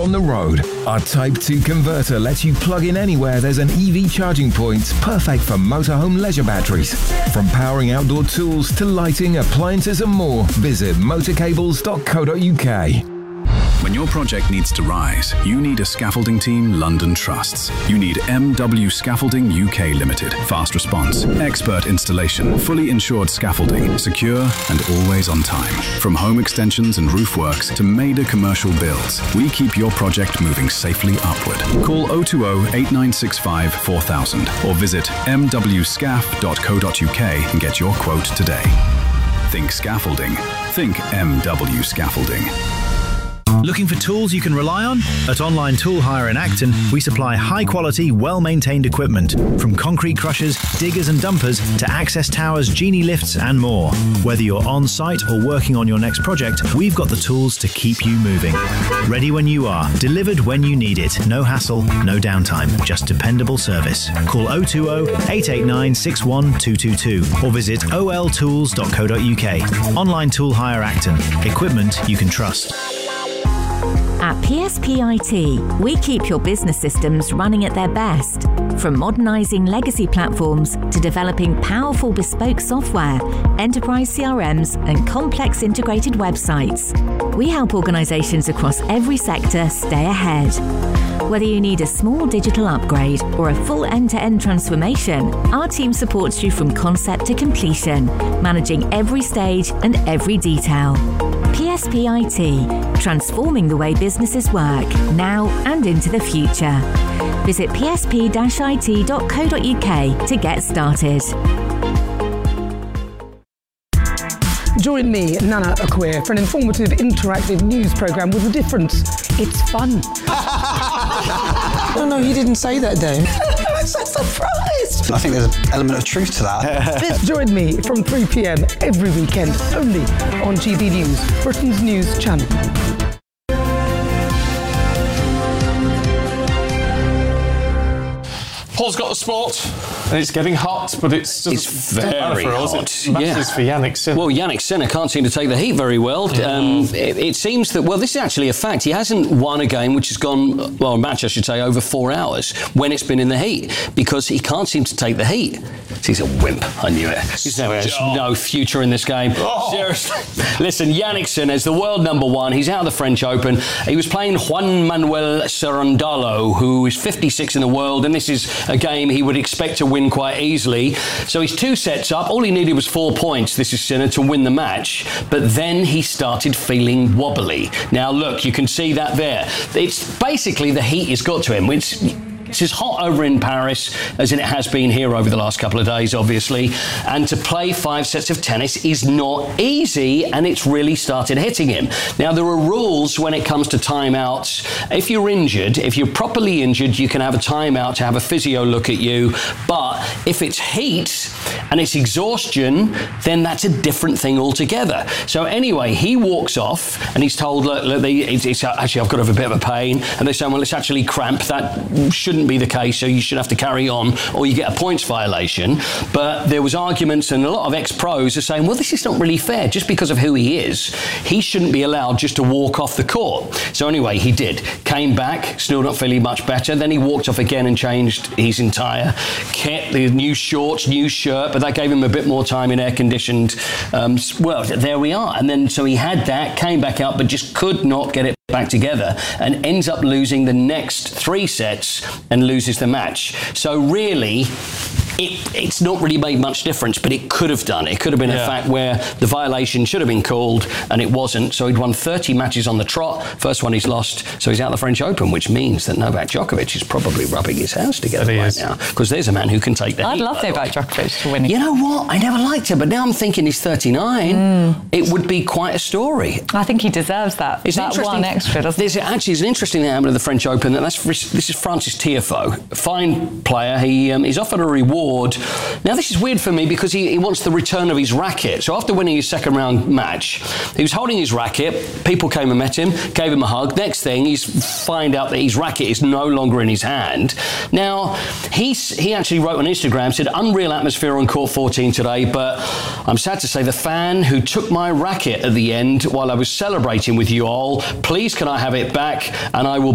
on the road. Our Type 2 converter lets you plug in anywhere there's an EV charging point, perfect for motorhome leisure batteries. From powering outdoor tools to lighting, appliances and more, visit motorcables.co.uk. When your project needs to rise, you need a scaffolding team London trusts. You need MW Scaffolding UK Limited. Fast response, expert installation, fully insured scaffolding, secure and always on time. From home extensions and roof works to major commercial builds, we keep your project moving safely upward. Call 020 8965 4000 or visit mwscaf.co.uk and get your quote today. Think scaffolding. Think MW Scaffolding. Looking for tools you can rely on? At Online Tool Hire in Acton, we supply high-quality, well-maintained equipment, from concrete crushers, diggers and dumpers to access towers, genie lifts and more. Whether you're on-site or working on your next project, we've got the tools to keep you moving. Ready when you are, delivered when you need it. No hassle, no downtime, just dependable service. Call 020 889 61222 or visit oltools.co.uk. Online Tool Hire Acton. Equipment you can trust. At PSP IT, we keep your business systems running at their best. From modernising legacy platforms to developing powerful bespoke software, enterprise CRMs and complex integrated websites, we help organisations across every sector stay ahead. Whether you need a small digital upgrade or a full end-to-end transformation, our team supports you from concept to completion, managing every stage and every detail. PSP IT, transforming the way businesses work, now and into the future. Visit psp-it.co.uk to get started. Join me, Nana Akweer, for an informative, interactive news programme with a difference. It's fun. No, you didn't say that, Dave. I'm so surprised. I think there's an element of truth to that. Join me from 3 p.m. every weekend, only on GB News, Britain's news channel. Paul's got the sport, and it's getting hot, but it's very hot. It matters for Yannick Sinner. Well, Yannick Sinner can't seem to take the heat very well. It seems that, well, this is actually a fact. He hasn't won a game which has gone, well, a match, I should say, over 4 hours when it's been in the heat, because he can't seem to take the heat. He's a wimp, I knew it. He's no future in this game. Seriously. Listen, Yannick Sinner is the world number 1. He's out of the French Open. He was playing Juan Manuel Cerundolo, who is 56 in the world, and this is a game he would expect to win quite easily. So he's 2 sets up. All he needed was 4 points, this is Sinner, to win the match. But then he started feeling wobbly. Now, look, you can see that there. It's basically the heat has got to him. It's as hot over in Paris as it has been here over the last couple of days, obviously. And to play 5 sets of tennis is not easy, and it's really started hitting him. Now, there are rules when it comes to timeouts. If you're injured, if you're properly injured, you can have a timeout to have a physio look at you. But if it's heat and it's exhaustion, then that's a different thing altogether. So anyway, he walks off and he's told, look, it's actually, I've got a bit of a pain. And they're saying, well, it's actually cramp. That shouldn't be the case, so you should have to carry on or you get a points violation. But there was arguments, and a lot of ex-pros are saying, well, this is not really fair. Just because of who he is, he shouldn't be allowed just to walk off the court. So anyway, he did. Came back, still not feeling much better. Then he walked off again and changed his entire kit, the new shorts, new shirt, but that gave him a bit more time in air-conditioned. Well, there we are. And then so he had that, came back out, but just could not get it back together, and ends up losing the next 3 sets and loses the match. So really, it's not really made much difference, but it could have done. It could have been a fact where the violation should have been called and it wasn't. So he'd won 30 matches on the trot. First one he's lost, so he's out of the French Open, which means that Novak Djokovic is probably rubbing his hands together right now, because there's a man who can take the heat. I'd love Novak Djokovic to win. You know what? I never liked him, but now I'm thinking he's 39. It would be quite a story. I think he deserves that. It's that one extra, doesn't it? Actually, it's an interesting thing that happened at the French Open. This is Francis Tiafoe, fine player. He's offered a reward. Now, this is weird for me because he wants the return of his racket. So after winning his second round match, he was holding his racket. People came and met him, gave him a hug. Next thing, he's find out that his racket is no longer in his hand. Now, he actually wrote on Instagram, said, unreal atmosphere on court 14 today, but I'm sad to say the fan who took my racket at the end while I was celebrating with you all, please can I have it back, and I will